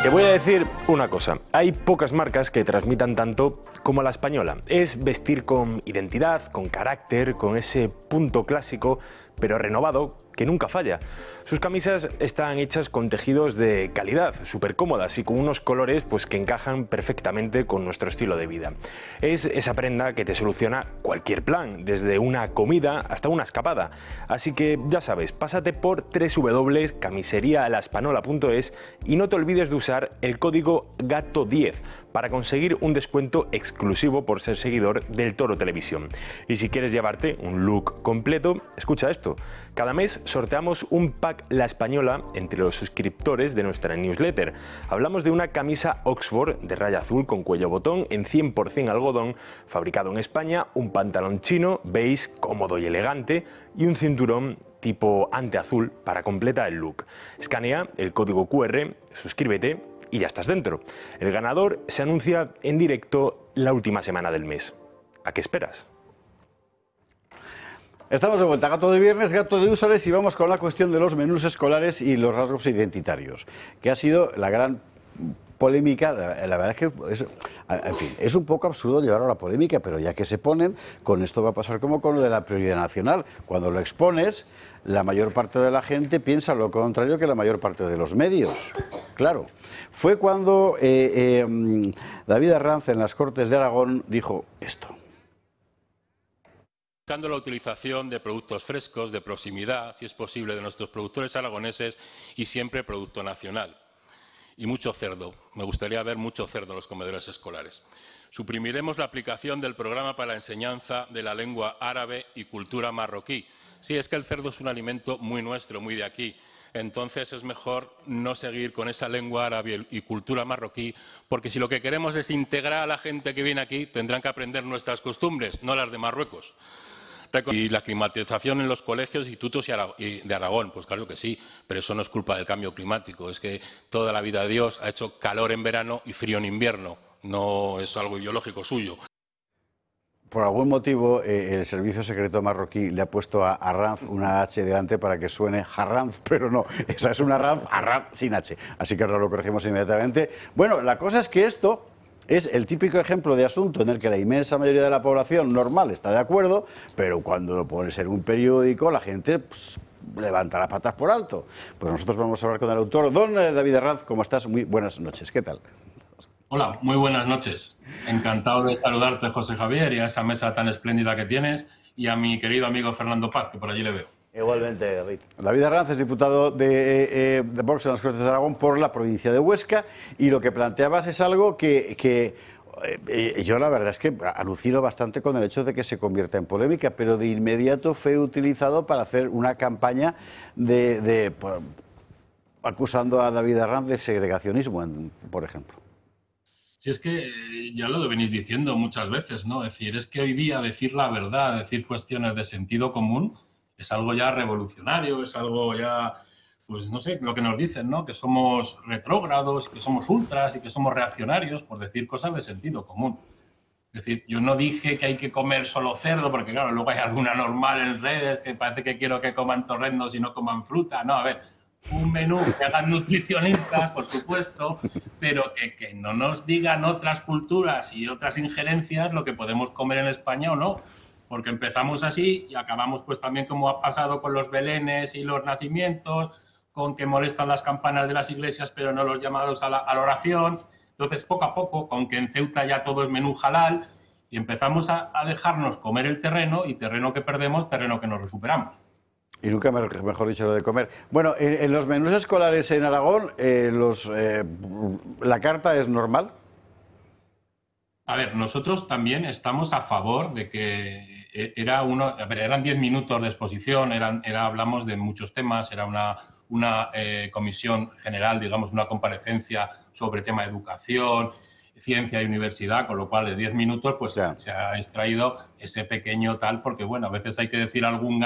Te voy a decir una cosa, hay pocas marcas que transmitan tanto como la española. Es vestir con identidad, con carácter, con ese punto clásico, pero renovado, que nunca falla. Sus camisas están hechas con tejidos de calidad, súper cómodas y con unos colores pues, que encajan perfectamente con nuestro estilo de vida. Es esa prenda que te soluciona cualquier plan, desde una comida hasta una escapada. Así que ya sabes, pásate por www.camiserialaspanola.es y no te olvides de usar el código GATO10 para conseguir un descuento exclusivo por ser seguidor del Toro Televisión. Y si quieres llevarte un look completo, escucha esto. Cada mes sorteamos un pack La Española entre los suscriptores de nuestra newsletter. Hablamos de una camisa Oxford de raya azul con cuello botón en 100% algodón, fabricado en España, un pantalón chino, beige, cómodo y elegante y un cinturón tipo ante azul para completar el look. Escanea el código QR, suscríbete y ya estás dentro. El ganador se anuncia en directo la última semana del mes. ¿A qué esperas? Estamos de vuelta, Gato de Viernes, Gato de Úsares, y vamos con la cuestión de los menús escolares y los rasgos identitarios, que ha sido la gran polémica. La verdad es que en fin, es un poco absurdo llevarlo a la polémica, pero ya que se ponen, con esto va a pasar como con lo de la prioridad nacional. Cuando lo expones, la mayor parte de la gente piensa lo contrario que la mayor parte de los medios. Claro, fue cuando David Arranz en las Cortes de Aragón dijo esto. Buscando la utilización de productos frescos, de proximidad, si es posible, de nuestros productores aragoneses y siempre producto nacional. Y mucho cerdo. Me gustaría ver mucho cerdo en los comedores escolares. Suprimiremos la aplicación del programa para la enseñanza de la lengua árabe y cultura marroquí. Sí, es que el cerdo es un alimento muy nuestro, muy de aquí. Entonces es mejor no seguir con esa lengua árabe y cultura marroquí, porque si lo que queremos es integrar a la gente que viene aquí, tendrán que aprender nuestras costumbres, no las de Marruecos. Y la climatización en los colegios e institutos de Aragón, pues claro que sí, pero eso no es culpa del cambio climático, es que toda la vida Dios ha hecho calor en verano y frío en invierno, no es algo ideológico suyo. Por algún motivo, el servicio secreto marroquí le ha puesto a Arranz una H delante para que suene Arranz, pero no, esa es una Arranz sin H, así que ahora lo corregimos inmediatamente. Bueno, la cosa es que esto es el típico ejemplo de asunto en el que la inmensa mayoría de la población normal está de acuerdo, pero cuando lo pones en un periódico la gente pues, levanta las patas por alto. Pues nosotros vamos a hablar con el autor. Don David Arranz, ¿cómo estás? Muy buenas noches, ¿qué tal? Hola, muy buenas noches. Encantado de saludarte, José Javier, y a esa mesa tan espléndida que tienes, y a mi querido amigo Fernando Paz, que por allí le veo. Igualmente, David. David Arranz es diputado de Vox en las Cortes de Aragón por la provincia de Huesca, y lo que planteabas es algo que yo la verdad es que alucino bastante con el hecho de que se convierta en polémica, pero de inmediato fue utilizado para hacer una campaña acusando a David Arranz de segregacionismo, por ejemplo. Si es que ya lo venís diciendo muchas veces, ¿no? Es decir, es que hoy día decir la verdad, decir cuestiones de sentido común, es algo ya revolucionario, es algo ya, pues no sé, lo que nos dicen, ¿no? Que somos retrógrados, que somos ultras y que somos reaccionarios por decir cosas de sentido común. Es decir, yo no dije que hay que comer solo cerdo, porque claro, luego hay alguna normal en redes que parece que quiero que coman torrendos y no coman fruta. No, a ver, un menú que hagan nutricionistas, por supuesto, pero que no nos digan otras culturas y otras injerencias lo que podemos comer en España o no. Porque empezamos así y acabamos pues también como ha pasado con los belenes y los nacimientos, con que molestan las campanas de las iglesias pero no los llamados a la oración. Entonces, poco a poco, con que en Ceuta ya todo es menú halal, y empezamos a dejarnos comer el terreno, y terreno que perdemos, terreno que nos recuperamos. Y nunca mejor dicho lo de comer. Bueno, en los menús escolares en Aragón, ¿la carta es normal? A ver, nosotros también estamos a favor de que eran 10 minutos de exposición, hablamos de muchos temas, era una comisión general, digamos, una comparecencia sobre tema de educación, ciencia y universidad, con lo cual de 10 minutos pues se ha extraído ese pequeño tal, porque bueno, a veces hay que decir algún